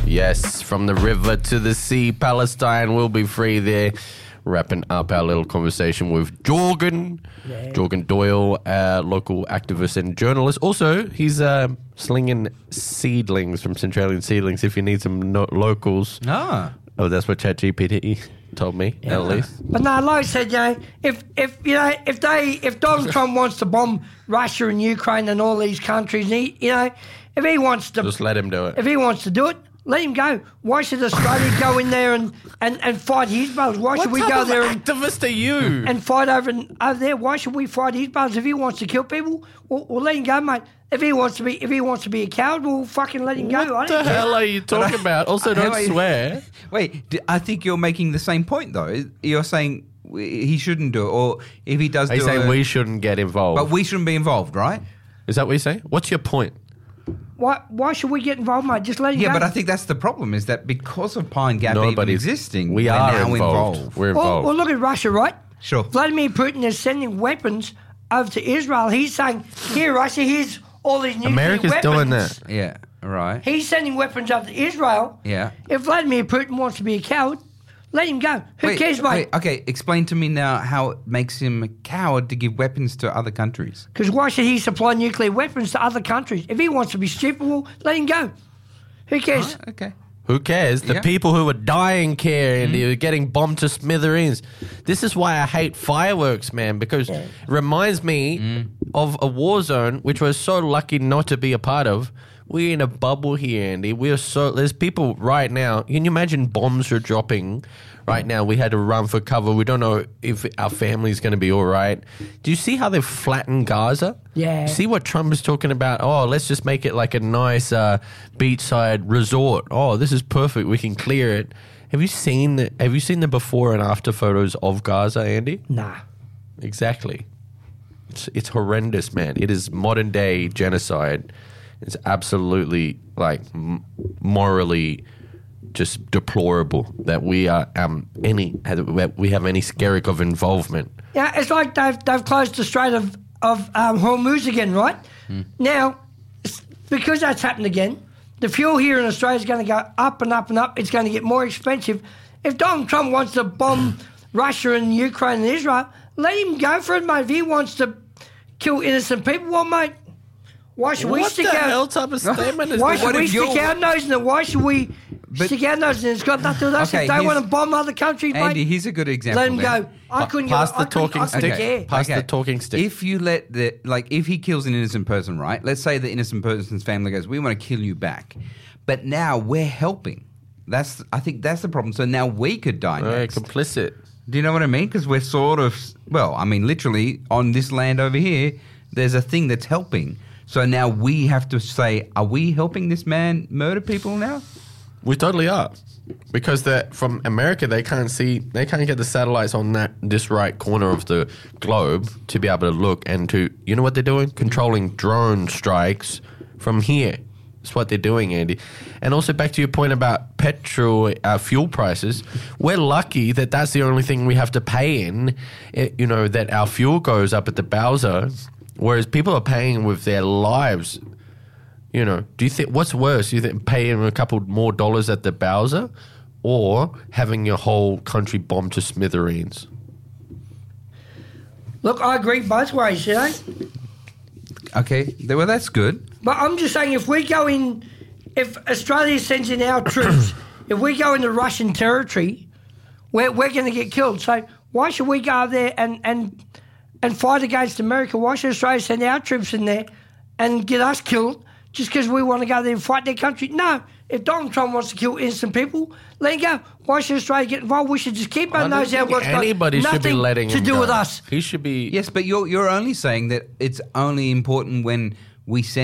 Yes, from the river to the sea, Palestine will be free there. Wrapping up our little conversation with Jorgen. Yeah. Jorgen Doyle, local activist and journalist. Also, he's slinging seedlings from Centralian Seedlings if you need some locals. Ah. Oh, that's what ChatGPT told me, at least. But no, like I said, if Donald Trump wants to bomb Russia and Ukraine and all these countries, if he wants to... Just let him do it. If he wants to do it, let him go. Why should Australia go in there and fight his battles? Why should we go there and... activist are you? And fight over there? Why should we fight his battles? If he wants to kill people, well let him go, mate. If he wants to be a coward, we'll fucking let him go. What the hell are you talking about? Also, don't swear. Wait, I think you're making the same point, though. You're saying he shouldn't do it, or if he does do it... Are you saying we shouldn't get involved? But we shouldn't be involved, right? Is that what you're saying? What's your point? Why should we get involved, mate? Just let him go. Yeah, but I think that's the problem, is that because of Pine Gap even existing, we're now involved. We're involved. Well, look at Russia, right? Sure. Vladimir Putin is sending weapons over to Israel. He's saying, here, Russia, here's all these nuclear America's weapons. doing that. Yeah, right. He's sending weapons over to Israel. Yeah. If Vladimir Putin wants to be a coward, let him go. Who cares, mate? Okay, explain to me now how it makes him a coward to give weapons to other countries. Because why should he supply nuclear weapons to other countries? If he wants to be stupid, well, let him go. Who cares? Right, okay. Who cares? The people who are dying care and they're getting bombed to smithereens. This is why I hate fireworks, man, because it reminds me of a war zone, which we're so lucky not to be a part of. We're in a bubble here, Andy. There's people right now. Can you imagine bombs are dropping right now? We had to run for cover. We don't know if our family's going to be all right. Do you see how they've flattened Gaza? Yeah. See what Trump is talking about? Oh, let's just make it like a nice beachside resort. Oh, this is perfect. We can clear it. Have you seen the before and after photos of Gaza, Andy? Nah. Exactly. It's horrendous, man. It is modern day genocide. It's absolutely morally just deplorable that we are have any skerrick of involvement. Yeah, it's like they've closed the Strait of Hormuz again, right? Now, because that's happened again, the fuel here in Australia is going to go up and up and up. It's going to get more expensive. If Donald Trump wants to bomb Russia and Ukraine and Israel, let him go for it, mate. If he wants to kill innocent people, well, mate, why should we stick What the out? hell type of statement is Why that? should we stick our nose in it? Why should we stick our nose in it? It's got nothing to do with us. Okay, If they want to bomb other countries, Andy, mate, here's a good example. let him then. go. I couldn't Pass get the talking stick. care. Pass the talking stick. If you let if he kills an innocent person, right? Let's say the innocent person's family goes, we want to kill you back. But now we're helping. I think that's the problem. So now we could die next. Complicit. Do you know what I mean? Because we're sort of, literally on this land over here, there's a thing that's helping. So now we have to say, are we helping this man murder people now? We totally are. Because from America, they can't get the satellites on this right corner of the globe to be able to look and you know what they're doing? Controlling drone strikes from here. That's what they're doing, Andy. And also back to your point about petrol, fuel prices, we're lucky that that's the only thing we have to pay in, that our fuel goes up at the Bowser, whereas people are paying with their lives. Do you think, what's worse? Do you think paying a couple more dollars at the Bowser or having your whole country bombed to smithereens? Look, I agree both ways, Okay, well, that's good. But I'm just saying, if Australia sends in our troops, if we go into Russian territory, we're going to get killed. So why should we go there and fight against America? Why should Australia send our troops in there and get us killed just because we want to go there and fight their country? No. If Donald Trump wants to kill innocent people, let him go. Why should Australia get involved? We should just keep our nose out. Anybody should be letting him to do go. with us. He should be... Yes, but you're only saying that it's only important when we send